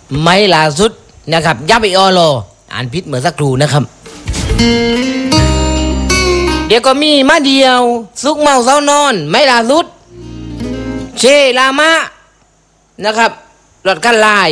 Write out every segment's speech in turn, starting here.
ไม่ล่าสุดนะครับยับไปออโลอ่านพิษเหมือนสักครู่นะครับเดี๋ยวก็มีมาเดียวซุกเมาเศร้านอนไม่ล่าสุดเชลามะนะครับรถกันลาย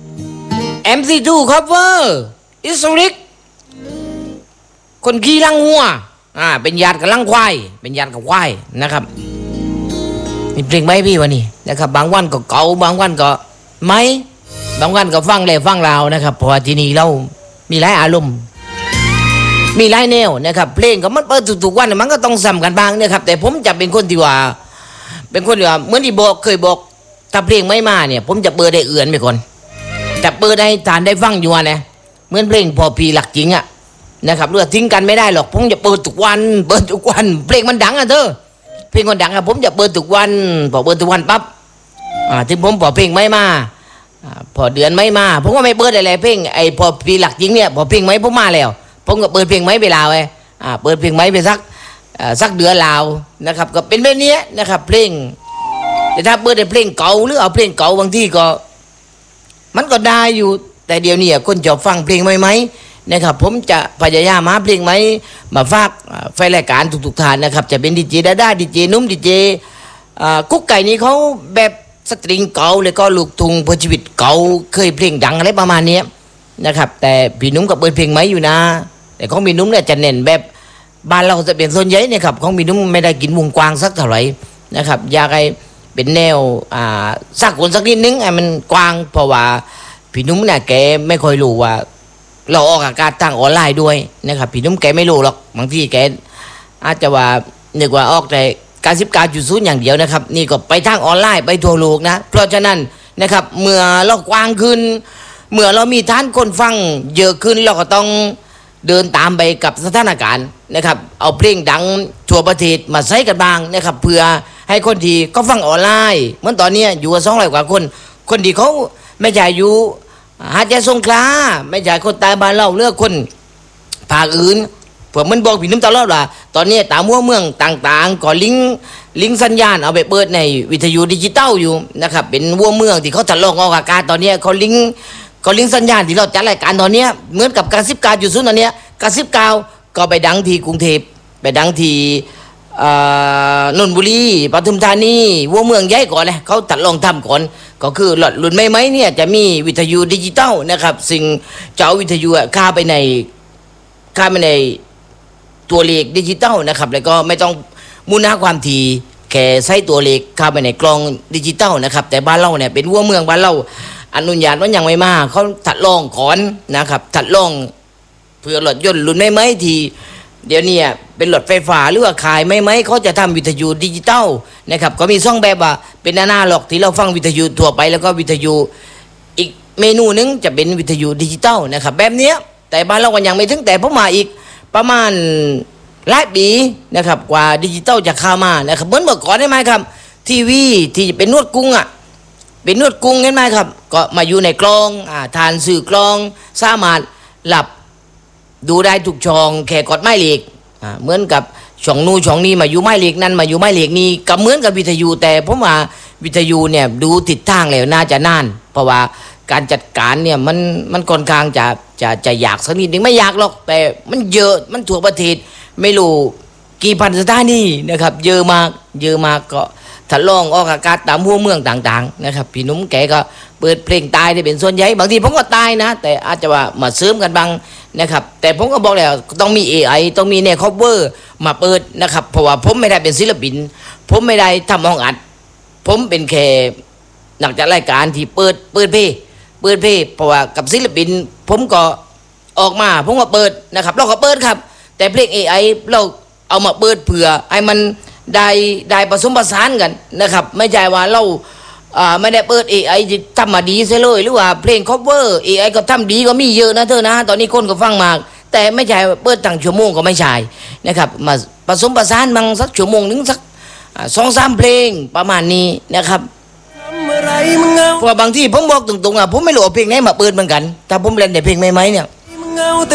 MC2 cover อิสริกคนขี่ลังหัวเป็นญาติกับลังควายเป็นญาติกับควายนะครับมีเพลงไหมพี่วันนี้นะครับบางวันก็เก่าบางวันก็ไหมบางวันก็ฟังเลยฟังเรานะครับเพราะว่าที่นี่เรามีหลายอารมณ์มีหลายแนวนะครับเพลงก็มันเปิดทุกๆวันมันก็ต้องซ้ำกันบ้างนะครับแต่ผมจะเป็นคนที่ว่าเหมือนที่บอกเคยบอกถ้าเพลงไม่มาเนี่ยผมจะเปิดได้เอื่อนไปก่อนจะเปิดให้ทานได้ฟังอยู่นะเหมือนเพลงพอปีหลักจริงอะนะครับเลือกทิ้งกันไม่ได้หรอกผมจะเปิดทุกวันเพลงมันดังอะเธอเพลงมันดังอะผมจะเปิดทุกวันพอเปิดทุกวันปั๊บถึงผมพอเพลงไม่มาพอเดือนไม่มาผมก็ไม่เปิดอะไรเพลงไอ้พอปีหลักจริงเนี่ยพอเพลงไม่ผมมาแล้วผมก็เปิดเพลงไม่ไปลาวเปิดเพลงไม่ไปสักเดือนลาวนะครับก็เป็นแบบนี้นะครับเพลงแต่ถ้าเปิดแต่เพลงเก่าหรือเอาเพลงเก่าบางที่ก็มันก็ได้อยู่แต่เดี๋ยวนี้คนจะฟังเพลงไหมนะครับผมจะพยายามหาเพลงไหมมาฝากแฟนรายการทุกท่านนะครับจะเป็นดีเจด้าดีเจนุ่มดีเจกุ๊กไก่นี้เขาแบบสตริงเก่าเลยก็ลูกทุ่งเพื่อชีวิตเก่าเคยเพลงดังอะไรประมาณนี้นะครับแต่พี่นุ่มกับเปิดเพลงไหมอยู่นะแต่ของพี่นุ่มเนี่ยจะเน้นแบบบ้านเราจะเป็นส่วนใหญ่เนี่ยครับของพี่นุ่มไม่ได้กินวงกว้างสักเท่าไหร่นะครับอยากให้เป็นแนวสักคนสักนิดนึงให้มันกว้างเพราะว่าพี่นุ่มเนี่ยแกไม่ค่อยรู้ว่าเราออกอากาศทางออนไลน์ด้วยนะครับพี่นุ่มแกไม่รู้หรอกบางทีแกอาจจะว่านึกว่าออกแต่99.0อย่างเดียวนะครับนี่ก็ไปทางออนไลน์ไปทั่วโลกนะเพราะฉะนั้นนะครับเมื่อเรากว้างขึ้นเมื่อเรามีฐานคนฟังเยอะขึ้นเราก็ต้องเดินตามไปกับสถานการณ์นะครับเอาเพลงดังทั่วประเทศมาใช้กันบ้างนะครับเพื่อให้คนที่เขาฟังออนไลน์เหมือนตอนนี้อยู่กับ200 กว่าคนที่เขาไม่ใช่อยู่หาดใหญ่สงขลาไม่ใช่คนตายบ้านเราเลือกคนภาคอื่นเผื่อมันบอกพี่นุ่มตลอดว่าตอนนี้ตามหัวเมืองต่างๆก็ลิงสัญญาณเอาไปเปิดในวิทยุดิจิตอลอยู่นะครับเป็นหัวเมืองที่เขาทดลองออกอากาศตอนนี้เขาลิงสัญญาณที่เราจัดรายการตอนนี้เหมือนกับ99.0ตอนนี้99ก็ไปดังที่กรุงเทพไปดังที่นนทบุรีปทุมธานีหัวเมืองใหญ่ก่อนเลยเขาทดลองทำก่อนก็คือหลอดรุ่นไม่เนี่ยจะมีวิทยุดิจิตอลนะครับสิ่งจะเอาวิทยุข้าไปในตัวเลขดิจิตอลนะครับแล้วก็ไม่ต้องมูลค่าความถี่แค่ใช้ตัวเลขเข้าไปในกล่องดิจิตอลนะครับแต่บ้านเราเนี่ยเป็นหัวเมืองบ้านเราอนุญาตว่ายังไม่มาเขาถัดลองก่อนนะครับถัดลองเพื่อรถยนต์รุ่นไม่ที่เดี๋ยวนี้เป็นรถไฟฟ้าหรือว่าขายไม่เขาจะทำวิทยุดิจิตอลนะครับก็มี2แบบว่าเป็นอนาล็อกที่เราฟังวิทยุทั่วไปแล้วก็วิทยุอีกเมนูนึงจะเป็นวิทยุดิจิตอลนะครับแบบนี้แต่บ้านเราก็ยังไม่ถึงแต่ผมมาอีกประมาณหลายปีนะครับกว่าดิจิตอลจะเข้ามานะครับเหมือนเมื่อก่อนได้ไหมครับทีวีที่เป็นนวดกุ้งเป็นนวดกุ้งเห็นไหมครับก็มาอยู่ในกล้องทานสื่อกล้องสามารถหลับดูได้ทุกช่องแค่กดไม้เหล็กเหมือนกับช่องนู้ช่องนี้มาอยู่ไม้เหล็กนั้นมาอยู่ไม้เหล็กนี้ก็เหมือนกับวิทยุแต่ผมว่าวิทยุเนี่ยดูติดทางแล้วน่าจะนานเพราะว่าการจัดการเนี่ยมันค่อนข้างจะยากสักนิดนึงไม่ยากหรอกแต่มันเยอะมันทั่วประเทศไม่รู้กี่พันสถานีนะครับเยอะมากก็ทดลองออกอากาศตามหัวเมืองต่างๆนะครับพี่นุ่มแกก็เปิดเพลงตายได้เป็นส่วนใหญ่บางทีผมก็ตายนะแต่อาจจะว่ามาเสริมกันบ้างนะครับแต่ผมก็บอกแล้วต้องมี AI ต้องมีเนี่ย cover มาเปิดนะครับเพราะว่าผมไม่ได้เป็นศิลปินผมไม่ได้ทำห้องอัดผมเป็นแค่นักจัดรายการที่เปิดเพลงเพราะว่ากับศิลปินผมก็ออกมาผมก็เปิดนะครับเราก็เปิดครับแต่เพลง AI เราเอามาเปิดเผื่อให้มันได้ผสมผสานกันนะครับไม่ใช่ว่าเราไม่ได้เปิด AI จะทำมาดีซะเลยหรือว่าเพลง cover AI ก็ทำดีก็มีเยอะนะเธอนะตอนนี้คนก็ฟังมากแต่ไม่ใช่เปิดตั้งชั่วโมงก็ไม่ใช่นะครับมาผสมผสานบางสักชั่วโมงนึงสัก2-3 เพลงประมาณนี้นะครับเพราะบางที่ผมบอกตรงๆผมไม่รู้เพลงไหนมาเปิดเหมือนกันถ้าผมเล่นแต่เพลงใหม่ๆเนี่ย